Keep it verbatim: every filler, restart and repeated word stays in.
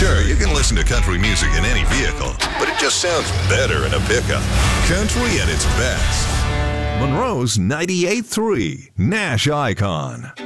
Sure, you can listen to country music in any vehicle, but it just sounds better in a pickup. Country at its best. Monroe's ninety-eight point three Nash Icon.